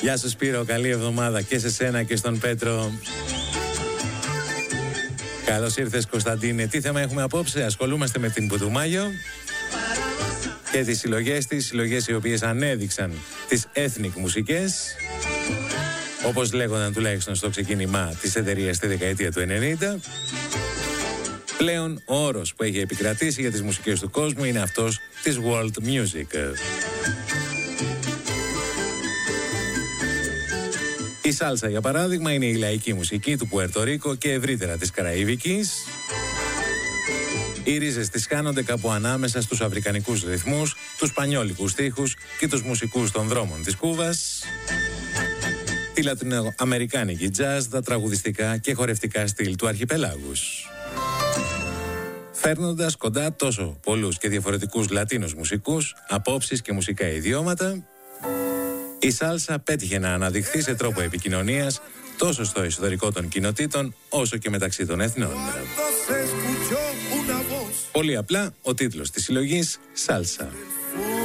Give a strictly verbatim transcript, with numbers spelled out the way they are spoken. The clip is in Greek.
Γεια σου Σπύρο, καλή εβδομάδα και σε σένα και στον Πέτρο. Καλώς ήρθες Κωνσταντίνε. Τι θέμα έχουμε απόψε? Ασχολούμαστε με την Πουτουμάγιο και τις συλλογές της, συλλογές οι οποίες ανέδειξαν τις ethnic μουσικές, όπως λέγονταν τουλάχιστον στο ξεκίνημα της εταιρείας στη δεκαετία του ενενήντα. Πλέον ο όρος που έχει επικρατήσει για τις μουσικές του κόσμου είναι αυτός της world music. Η σάλσα, για παράδειγμα, είναι η λαϊκή μουσική του Πουέρτο Ρίκο και ευρύτερα της Καραϊβικής. Οι ρίζες της χάνονται κάπου ανάμεσα στους αφρικανικούς ρυθμούς, τους σπανιόλικους στίχους και τους μουσικούς των δρόμων της Κούβας, τη λατινοαμερικάνικη jazz, τα τραγουδιστικά και χορευτικά στυλ του αρχιπελάγους. Φέρνοντας κοντά τόσο πολλούς και διαφορετικούς Λατίνους μουσικούς, απόψεις και μουσικά ιδιώματα, η σάλσα πέτυχε να αναδειχθεί σε τρόπο επικοινωνίας τόσο στο εσωτερικό των κοινοτήτων όσο και μεταξύ των εθνών. Πολύ απλά, ο τίτλος της συλλογής «Σάλσα».